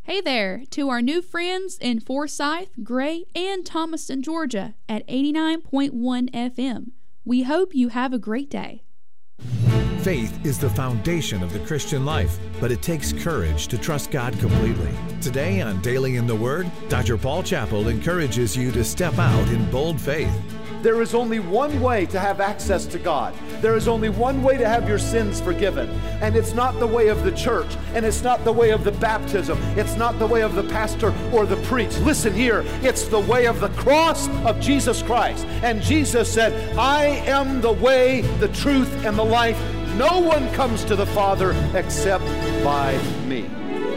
Hey there to our new friends in Forsyth, Gray, and Thomaston, Georgia at 89.1 FM. We hope you have a great day. Faith is the foundation of the Christian life, but it takes courage to trust God completely. Today on Daily in the Word, Dr. Paul Chappell encourages you to step out in bold faith. There is only one way to have access to God. There is only one way to have your sins forgiven. And it's not the way of the church, and it's not the way of the baptism. It's not the way of the pastor or the priest. Listen here, it's the way of the cross of Jesus Christ. And Jesus said, I am the way, the truth, and the life. No one comes to the Father except by me.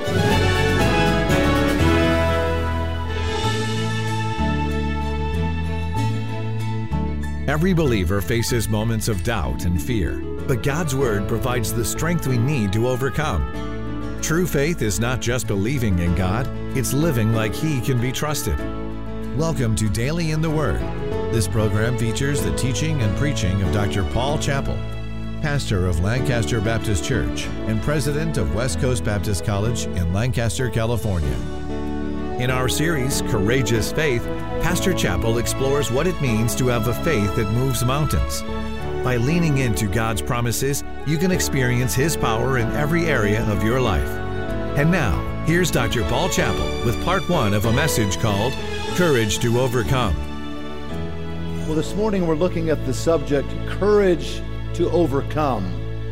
Every believer faces moments of doubt and fear, but God's Word provides the strength we need to overcome. True faith is not just believing in God, it's living like He can be trusted. Welcome to Daily in the Word. This program features the teaching and preaching of Dr. Paul Chappell, pastor of Lancaster Baptist Church and president of West Coast Baptist College in Lancaster, California. In our series, Courageous Faith, Pastor Chappell explores what it means to have a faith that moves mountains. By leaning into God's promises, you can experience His power in every area of your life. And now, here's Dr. Paul Chappell with part one of a message called Courage to Overcome. Well, this morning we're looking at the subject, Courage to Overcome.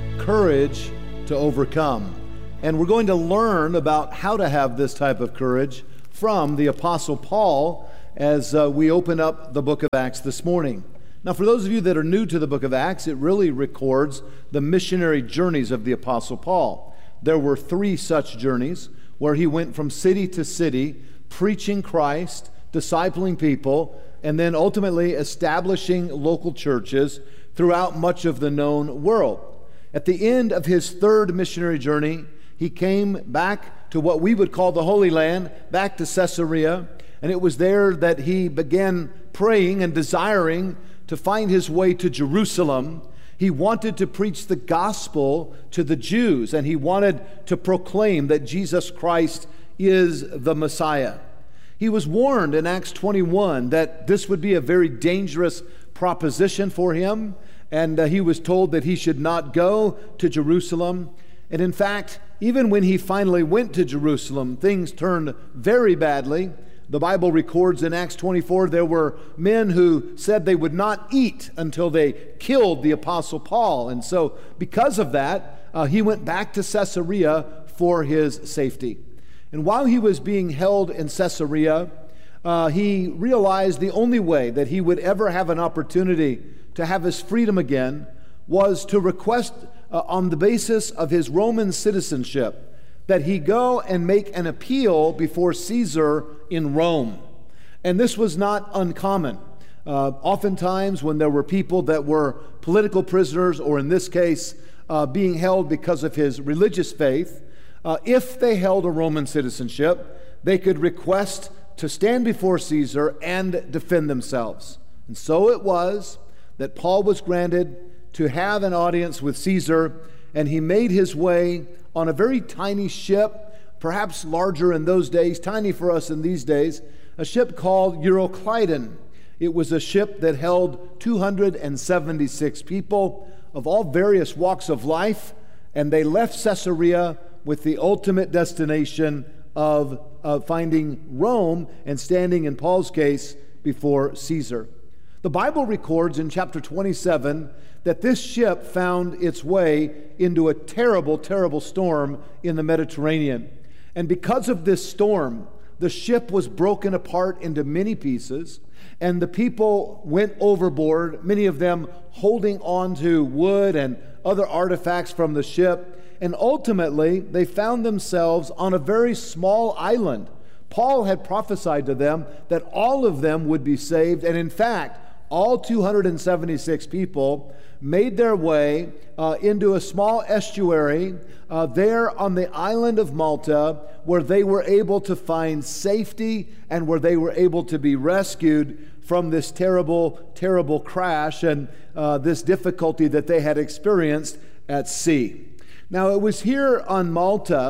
Courage to Overcome. And we're going to learn about how to have this type of courage from the Apostle Paul as we open up the book of Acts this morning. Now, for those of you that are new to the book of Acts, it really records the missionary journeys of the Apostle Paul. There were 3 such journeys where he went from city to city, preaching Christ, discipling people, and then ultimately establishing local churches throughout much of the known world. At the end of his 3rd missionary journey, he came back to what we would call the Holy Land, back to Caesarea, and it was there that he began praying and desiring to find his way to Jerusalem. He wanted to preach the gospel to the Jews, and he wanted to proclaim that Jesus Christ is the Messiah. He was warned in Acts 21 that this would be a very dangerous proposition for him, and he was told that he should not go to Jerusalem. And in fact, even when he finally went to Jerusalem, things turned very badly. The Bible records in Acts 24 there were men who said they would not eat until they killed the Apostle Paul. And so because of that, he went back to Caesarea for his safety. And while he was being held in Caesarea, he realized the only way that he would ever have an opportunity to have his freedom again was to request on the basis of his Roman citizenship that he go and make an appeal before Caesar in Rome. And this was not uncommon. Oftentimes when there were people that were political prisoners, or in this case, being held because of his religious faith, if they held a Roman citizenship, they could request to stand before Caesar and defend themselves. And so it was that Paul was granted to have an audience with Caesar, and he made his way on a very tiny ship, perhaps larger in those days, tiny for us in these days, a ship called Euroclydon. It was a ship that held 276 people of all various walks of life, and they left Caesarea with the ultimate destination of finding Rome and standing, in Paul's case, before Caesar. The Bible records in chapter 27 that this ship found its way into a terrible, terrible storm in the Mediterranean. And because of this storm, the ship was broken apart into many pieces, and the people went overboard, many of them holding on to wood and other artifacts from the ship. And ultimately, they found themselves on a very small island. Paul had prophesied to them that all of them would be saved, and in fact, all 276 people made their way into a small estuary there on the island of Malta, where they were able to find safety and where they were able to be rescued from this terrible, terrible crash and this difficulty that they had experienced at sea. Now, it was here on Malta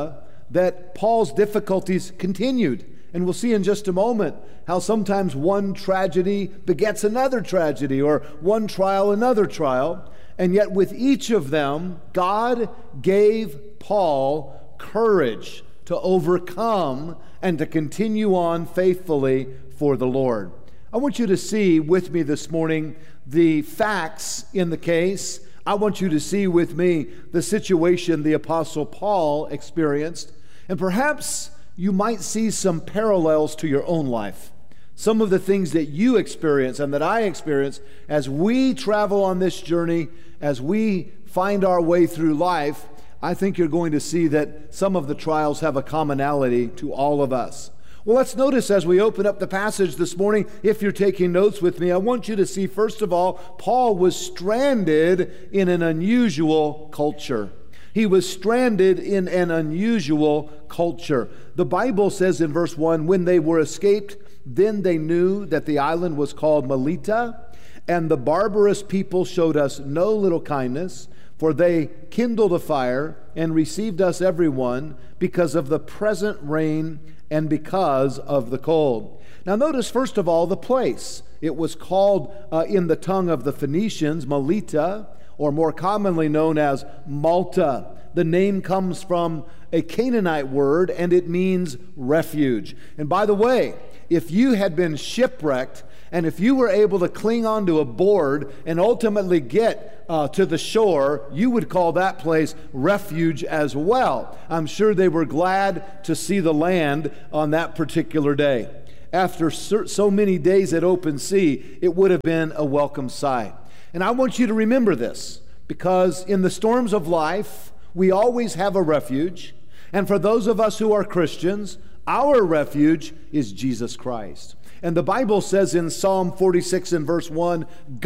that Paul's difficulties continued. And we'll see in just a moment how sometimes one tragedy begets another tragedy, or one trial another trial. And yet with each of them, God gave Paul courage to overcome and to continue on faithfully for the Lord. I want you to see with me this morning the facts in the case. I want you to see with me the situation the Apostle Paul experienced. And perhaps you might see some parallels to your own life. Some of the things that you experience and that I experience as we travel on this journey, as we find our way through life, I think you're going to see that some of the trials have a commonality to all of us. Well, let's notice as we open up the passage this morning, if you're taking notes with me, I want you to see, first of all, Paul was stranded in an unusual culture. He was stranded in an unusual culture. The Bible says in verse 1, when they were escaped, then they knew that the island was called Melita, and the barbarous people showed us no little kindness, for they kindled a fire and received us everyone because of the present rain and because of the cold. Now notice first of all the place. It was called in the tongue of the Phoenicians, Melita, or more commonly known as Malta. The name comes from a Canaanite word, and it means refuge. And by the way, if you had been shipwrecked, and if you were able to cling onto a board and ultimately get to the shore, you would call that place refuge as well. I'm sure they were glad to see the land on that particular day. After so many days at open sea, it would have been a welcome sight. And I want you to remember this, because in the storms of life, we always have a refuge. And for those of us who are Christians, our refuge is Jesus Christ. And the Bible says in Psalm 46 and verse 1,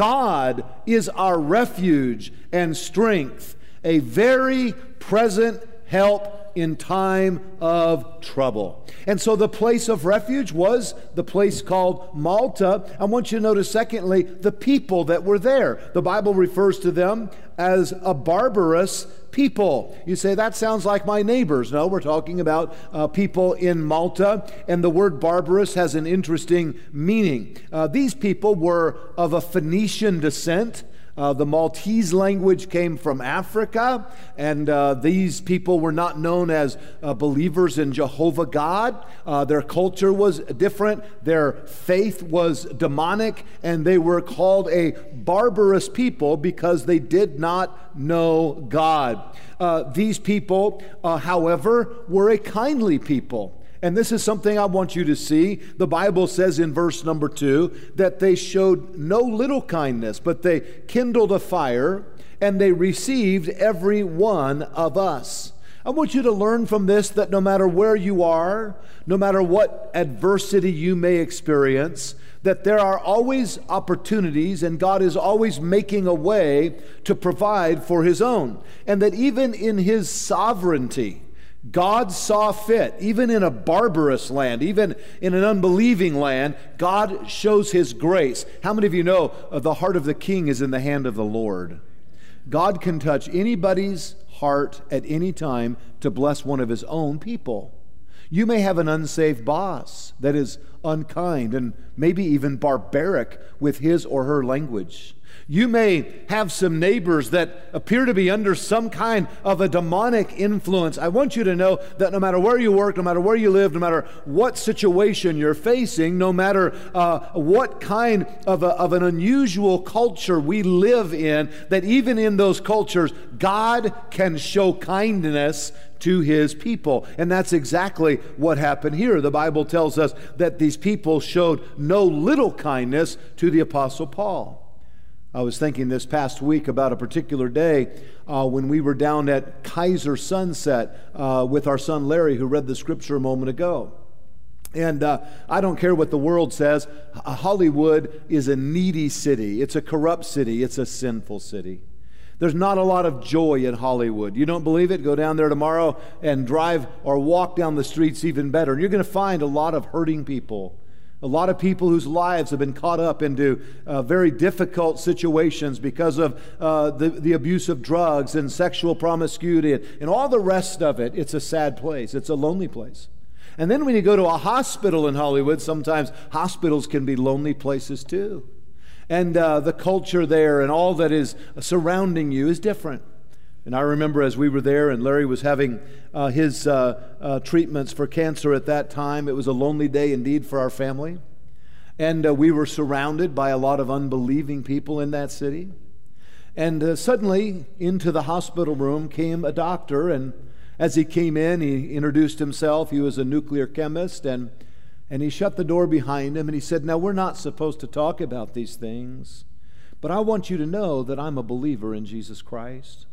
God is our refuge and strength, a very present help in time of trouble. And so the place of refuge was the place called Malta. I want you to notice, secondly, the people that were there. The Bible refers to them as a barbarous people. You say, that sounds like my neighbors. No, we're talking about people in Malta, and the word barbarous has an interesting meaning. These people were of a Phoenician descent. The Maltese language came from Africa, and these people were not known as believers in Jehovah God. Their culture was different. Their faith was demonic, and they were called a barbarous people because they did not know God. These people, however, were a kindly people. And this is something I want you to see. The Bible says in verse number 2 that they showed no little kindness, but they kindled a fire, and they received every one of us. I want you to learn from this that no matter where you are, no matter what adversity you may experience, that there are always opportunities, and God is always making a way to provide for His own. And that even in His sovereignty, God saw fit, even in a barbarous land, even in an unbelieving land, God shows His grace. How many of you know the heart of the king is in the hand of the Lord? God can touch anybody's heart at any time to bless one of His own people. You may have an unsaved boss that is unkind and maybe even barbaric with his or her language. You may have some neighbors that appear to be under some kind of a demonic influence. I want you to know that no matter where you work, no matter where you live, no matter what situation you're facing, no matter what kind of an unusual culture we live in, that even in those cultures, God can show kindness to His people. And that's exactly what happened here. The Bible tells us that these people showed no little kindness to the Apostle Paul. I was thinking this past week about a particular day when we were down at Kaiser Sunset with our son Larry, who read the scripture a moment ago. And I don't care what the world says, Hollywood is a needy city. It's a corrupt city. It's a sinful city. There's not a lot of joy in Hollywood. You don't believe it? Go down there tomorrow and drive or walk down the streets even better. And you're going to find a lot of hurting people, A lot of people whose lives have been caught up into very difficult situations because of the abuse of drugs and sexual promiscuity and all the rest of it. It's a sad place. It's a lonely place. And then when you go to a hospital in Hollywood, sometimes hospitals can be lonely places too. And the culture there and all that is surrounding you is different. And I remember as we were there and Larry was having his treatments for cancer at that time, it was a lonely day indeed for our family. And we were surrounded by a lot of unbelieving people in that city. And suddenly into the hospital room came a doctor, and as he came in, he introduced himself. He was a nuclear chemist, and he shut the door behind him, and he said, "Now, we're not supposed to talk about these things, but I want you to know that I'm a believer in Jesus Christ.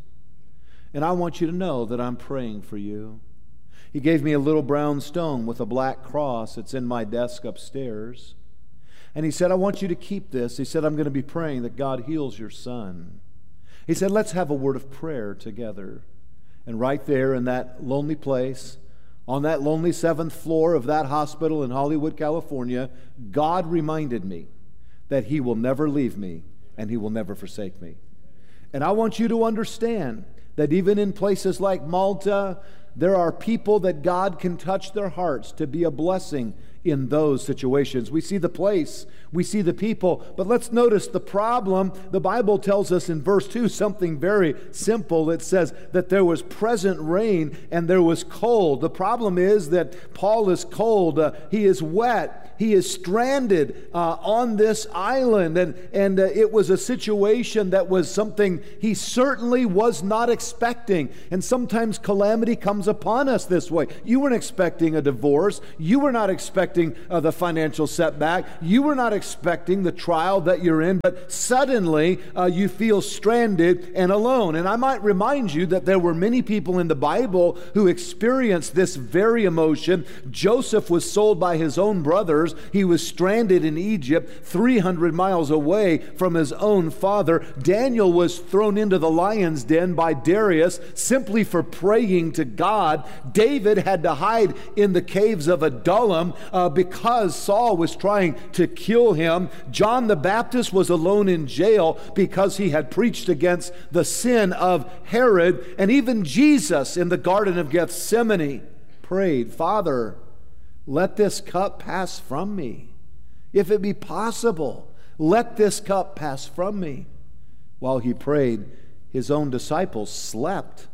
And I want you to know that I'm praying for you." He gave me a little brown stone with a black cross. It's in my desk upstairs. And he said, "I want you to keep this." He said, "I'm going to be praying that God heals your son." He said, "Let's have a word of prayer together." And right there in that lonely place, on that lonely 7th floor of that hospital in Hollywood, California, God reminded me that He will never leave me and He will never forsake me. And I want you to understand that even in places like Malta, there are people that God can touch their hearts to be a blessing in those situations. We see the place, we see the people, but let's notice the problem. The Bible tells us in verse 2 something very simple. It says that there was present rain and there was cold. The problem is that Paul is cold, he is wet, he is stranded on this island, and it was a situation that was something he certainly was not expecting. And sometimes calamity comes upon us this way. You weren't expecting a divorce. You were not expecting the financial setback. You were not expecting the trial that you're in, but suddenly you feel stranded and alone. And I might remind you that there were many people in the Bible who experienced this very emotion. Joseph was sold by his own brothers. He was stranded in Egypt, 300 miles away from his own father. Daniel was thrown into the lion's den by Darius simply for praying to God. David had to hide in the caves of Adullam because Saul was trying to kill him. John the Baptist was alone in jail because he had preached against the sin of Herod. And even Jesus in the Garden of Gethsemane prayed, "Father, let this cup pass from me. If it be possible, let this cup pass from me." While he prayed, his own disciples slept.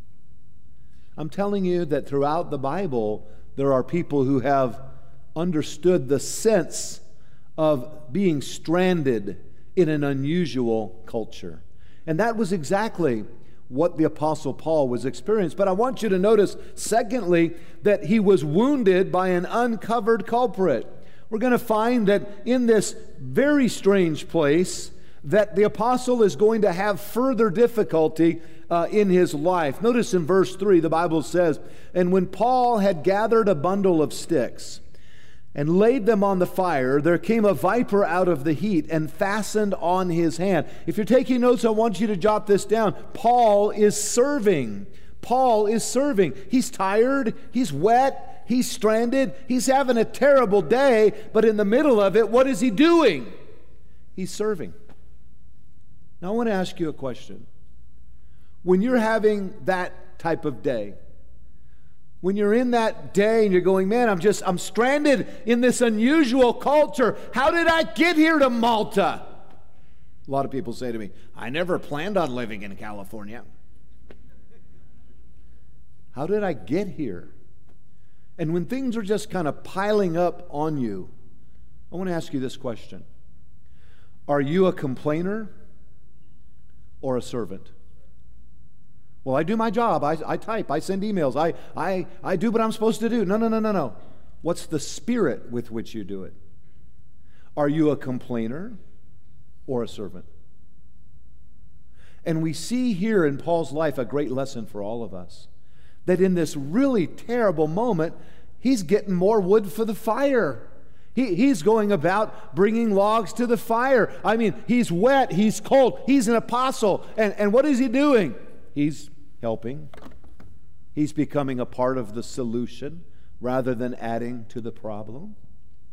I'm telling you that throughout the Bible, there are people who have understood the sense of being stranded in an unusual culture. And that was exactly what the Apostle Paul was experiencing. But I want you to notice, secondly, that he was wounded by an uncovered culprit. We're going to find that in this very strange place, that the apostle is going to have further difficulty in his life. Notice in verse 3, the Bible says, "And when Paul had gathered a bundle of sticks and laid them on the fire, there came a viper out of the heat and fastened on his hand." If you're taking notes, I want you to jot this down. Paul is serving. Paul is serving. He's tired. He's wet. He's stranded. He's having a terrible day. But in the middle of it, what is he doing? He's serving. Now I want to ask you a question. When you're having that type of day, when you're in that day and you're going, "Man, I'm stranded in this unusual culture. How did I get here to Malta?" A lot of people say to me, "I never planned on living in California. How did I get here?" And when things are just kind of piling up on you, I want to ask you this question. Are you a complainer or a servant? "Well, I do my job. I type. I send emails. I do what I'm supposed to do." No. What's the spirit with which you do it? Are you a complainer or a servant? And we see here in Paul's life a great lesson for all of us. That in this really terrible moment, he's getting more wood for the fire. He's going about bringing logs to the fire. I mean, he's wet, he's cold, he's an apostle. And what is he doing? He's helping. He's becoming a part of the solution rather than adding to the problem.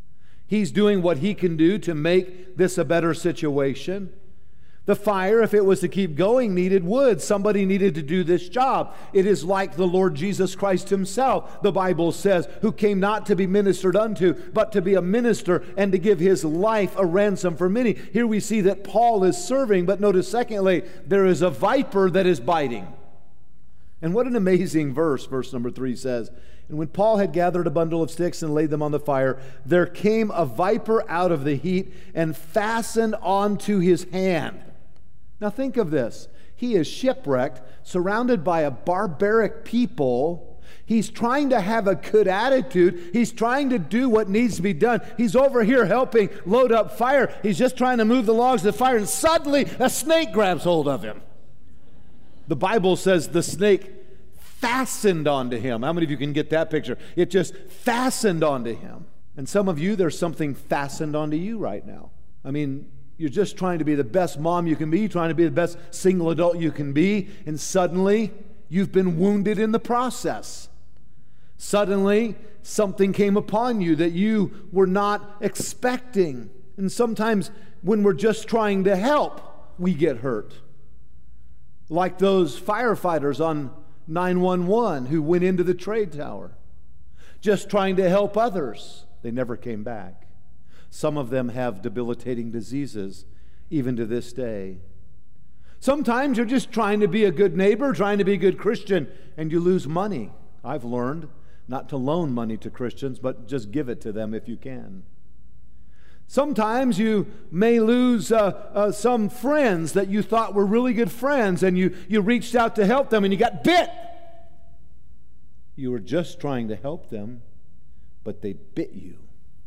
He's doing what he can do to make this a better situation. The fire, if it was to keep going, needed wood. Somebody needed to do this job. It is like the Lord Jesus Christ himself, the Bible says, who came not to be ministered unto, but to be a minister and to give his life a ransom for many. Here we see that Paul is serving, but notice secondly, there is a viper that is biting. And what an amazing verse, verse number 3 says. And when Paul had gathered a bundle of sticks and laid them on the fire, there came a viper out of the heat and fastened onto his hand. Now think of this. He is shipwrecked, surrounded by a barbaric people. He's trying to have a good attitude. He's trying to do what needs to be done. He's over here helping load up fire. He's just trying to move the logs to the fire, and suddenly a snake grabs hold of him. The Bible says the snake fastened onto him. How many of you can get that picture? It just fastened onto him. And some of you, there's something fastened onto you right now. I mean, you're just trying to be the best mom you can be, trying to be the best single adult you can be, and suddenly you've been wounded in the process. Suddenly something came upon you that you were not expecting. And sometimes when we're just trying to help, we get hurt. Like those firefighters on 911 who went into the trade tower, just trying to help others. They never came back. Some of them have debilitating diseases even to this day. Sometimes you're just trying to be a good neighbor, trying to be a good Christian, and you lose money. I've learned not to loan money to Christians, but just give it to them if you can. Sometimes you may lose some friends that you thought were really good friends, and you reached out to help them and you got bit. You were just trying to help them, but they bit you.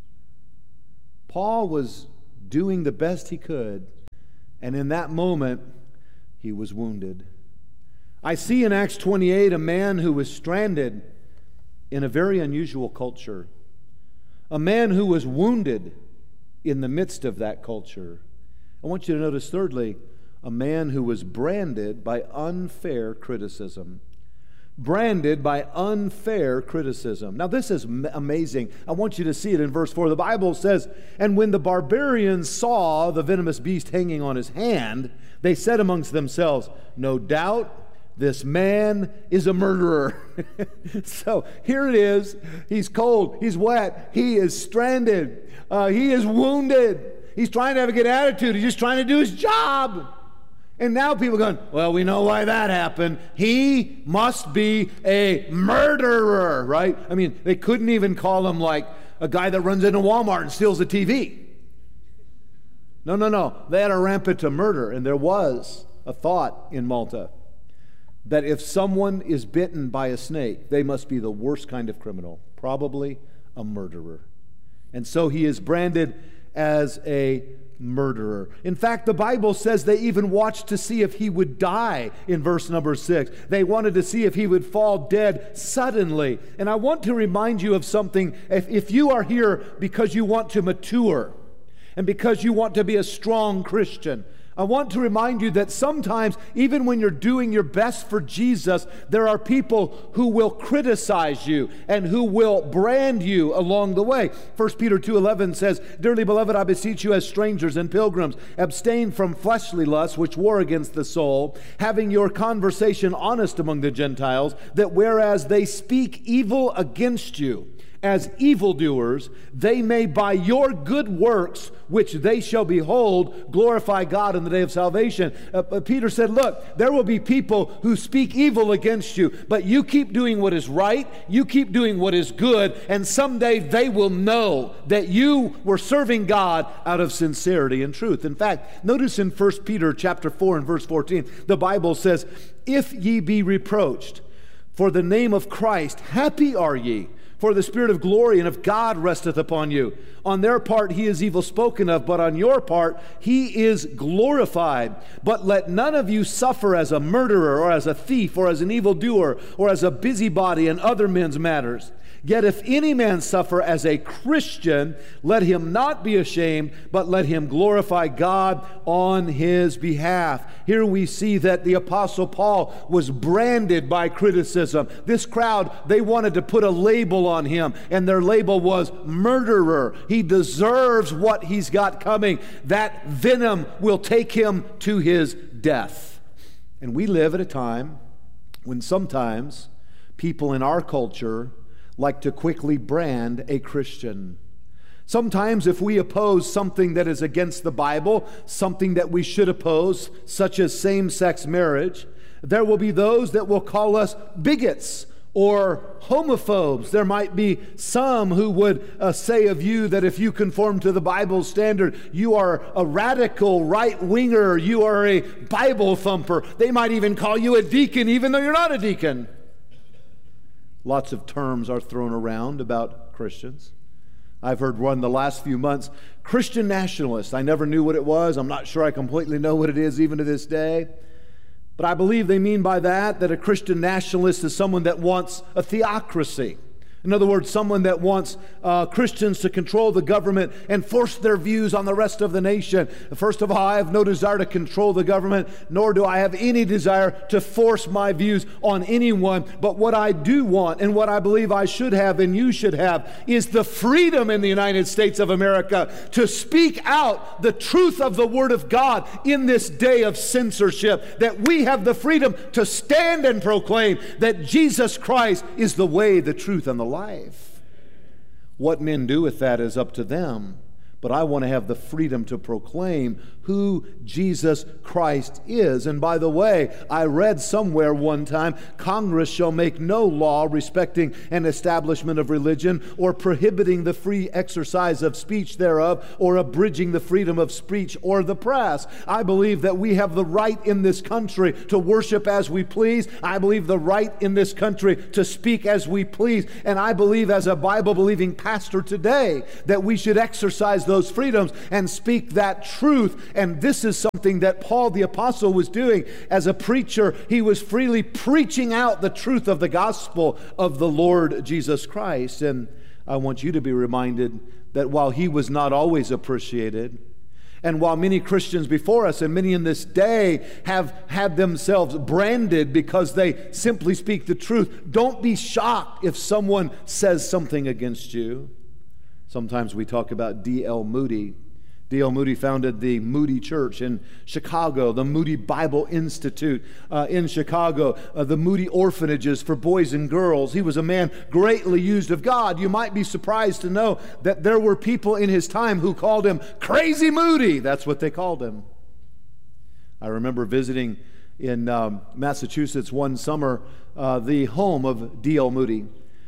Paul was doing the best he could, and in that moment, he was wounded. I see in Acts 28 a man who was stranded in a very unusual culture, a man who was wounded in the midst of that culture. I want you to notice, thirdly, a man who was branded by unfair criticism. Branded by unfair criticism. Now this is amazing. I want you to see it in verse 4. The Bible says, "And when the barbarians saw the venomous beast hanging on his hand, they said amongst themselves, 'No doubt this man is a murderer.'" So here it is. He's cold. He's wet. He is stranded. He is wounded. He's trying to have a good attitude. He's just trying to do his job. And now people are going, "Well, we know why that happened. He must be a murderer," right? I mean, they couldn't even call him like a guy that runs into Walmart and steals a TV. No. They had a rampant to murder. And there was a thought in Malta that if someone is bitten by a snake, they must be the worst kind of criminal, probably a murderer. And so he is branded as a murderer. In fact, the Bible says they even watched to see if he would die in verse number 6. They wanted to see if he would fall dead suddenly. And I want to remind you of something. If you are here because you want to mature and because you want to be a strong Christian, I want to remind you that sometimes, even when you're doing your best for Jesus, there are people who will criticize you and who will brand you along the way. 1 Peter 2:11 says, "Dearly beloved, I beseech you as strangers and pilgrims, abstain from fleshly lusts which war against the soul, having your conversation honest among the Gentiles, that whereas they speak evil against you, as evildoers, they may by your good works, which they shall behold, glorify God in the day of salvation." Peter said, look, there will be people who speak evil against you, but you keep doing what is right, you keep doing what is good, and someday they will know that you were serving God out of sincerity and truth. In fact, notice in 1 Peter chapter 4 and verse 14, the Bible says, "If ye be reproached for the name of Christ, happy are ye, for the Spirit of glory and of God resteth upon you. On their part he is evil spoken of, but on your part he is glorified. But let none of you suffer as a murderer, or as a thief, or as an evildoer, or as a busybody in other men's matters. Yet if any man suffer as a Christian, let him not be ashamed, but let him glorify God on his behalf." Here we see that the Apostle Paul was branded by criticism. This crowd, they wanted to put a label on him, and their label was murderer. He deserves what he's got coming. That venom will take him to his death. And we live at a time when sometimes people in our culture like to quickly brand a Christian. Sometimes if we oppose something that is against the Bible, something that we should oppose, such as same-sex marriage, there will be those that will call us bigots or homophobes. There might be some who would say of you that if you conform to the Bible standard, you are a radical right-winger, you are a Bible thumper. They might even call you a deacon, even though you're not a deacon. Lots of terms are thrown around about Christians. I've heard one the last few months, Christian nationalist. I never knew what it was. I'm not sure I completely know what it is even to this day. But I believe they mean by that a Christian nationalist is someone that wants a theocracy. In other words, someone that wants Christians to control the government and force their views on the rest of the nation. First of all, I have no desire to control the government, nor do I have any desire to force my views on anyone. But what I do want, and what I believe I should have and you should have, is the freedom in the United States of America to speak out the truth of the Word of God in this day of censorship. That we have the freedom to stand and proclaim that Jesus Christ is the way, the truth, and the life. What men do with that is up to them. But I want to have the freedom to proclaim who Jesus Christ is. And by the way, I read somewhere one time, Congress shall make no law respecting an establishment of religion or prohibiting the free exercise of speech thereof or abridging the freedom of speech or the press. I believe that we have the right in this country to worship as we please. I believe the right in this country to speak as we please. And I believe as a Bible-believing pastor today that we should exercise those freedoms and speak that truth. And this is something that Paul the Apostle was doing as a preacher. He was freely preaching out the truth of the gospel of the Lord Jesus Christ. And I want you to be reminded that while he was not always appreciated, and while many Christians before us and many in this day have had themselves branded because they simply speak the truth, don't be shocked if someone says something against you. Sometimes we talk about D.L. Moody. D.L. Moody founded the Moody Church in Chicago, the Moody Bible Institute in Chicago, the Moody Orphanages for boys and girls. He was a man greatly used of God. You might be surprised to know that there were people in his time who called him Crazy Moody. That's what they called him. I remember visiting in Massachusetts one summer the home of D.L. Moody.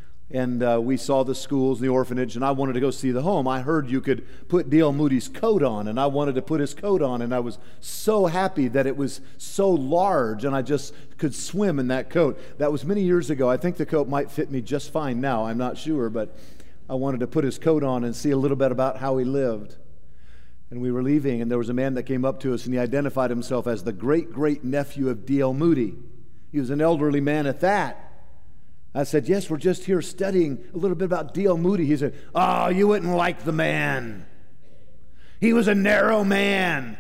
And we saw the schools, the orphanage, and I wanted to go see the home. I heard you could put D.L. Moody's coat on, and I wanted to put his coat on, and I was so happy that it was so large, and I just could swim in that coat. That was many years ago. I think the coat might fit me just fine now. I'm not sure, but I wanted to put his coat on and see a little bit about how he lived. And we were leaving, and there was a man that came up to us, and he identified himself as the great-great-nephew of D.L. Moody. He was an elderly man at that. I said, yes, we're just here studying a little bit about D.L. Moody. He said, oh, you wouldn't like the man. He was a narrow man.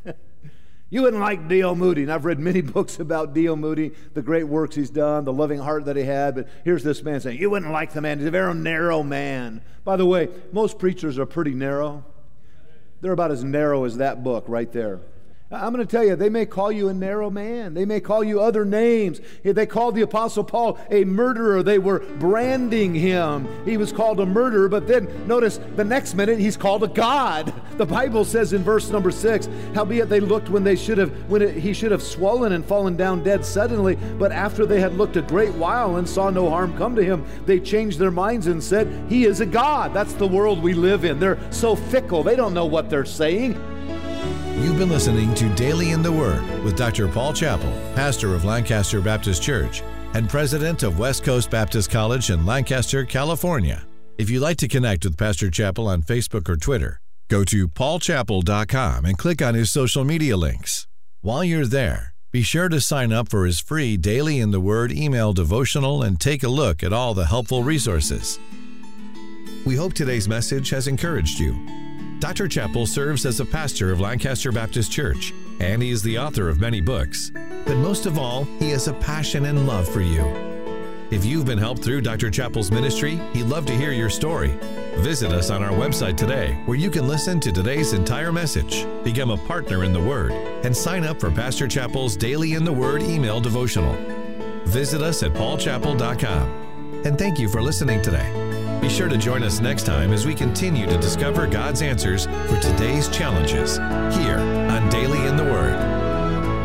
You wouldn't like D.L. Moody. And I've read many books about D.L. Moody, the great works he's done, the loving heart that he had. But here's this man saying, you wouldn't like the man. He's a very narrow man. By the way, most preachers are pretty narrow. They're about as narrow as that book right there. I'm going to tell you, they may call you a narrow man. They may call you other names. They called the Apostle Paul a murderer. They were branding him. He was called a murderer, but then notice the next minute he's called a god. The Bible says in verse number 6, howbeit they looked when he should have swollen and fallen down dead suddenly, but after they had looked a great while and saw no harm come to him, they changed their minds and said, he is a god. That's the world we live in. They're so fickle. They don't know what they're saying. You've been listening to Daily in the Word with Dr. Paul Chappell, pastor of Lancaster Baptist Church and president of West Coast Baptist College in Lancaster, California. If you'd like to connect with Pastor Chappell on Facebook or Twitter, go to paulchappell.com and click on his social media links. While you're there, be sure to sign up for his free Daily in the Word email devotional and take a look at all the helpful resources. We hope today's message has encouraged you. Dr. Chappell serves as a pastor of Lancaster Baptist Church, and he is the author of many books. But most of all, he has a passion and love for you. If you've been helped through Dr. Chappell's ministry, he'd love to hear your story. Visit us on our website today, where you can listen to today's entire message, become a partner in the Word, and sign up for Pastor Chappell's Daily in the Word email devotional. Visit us at paulchappell.com. And thank you for listening today. Be sure to join us next time as we continue to discover God's answers for today's challenges here on Daily in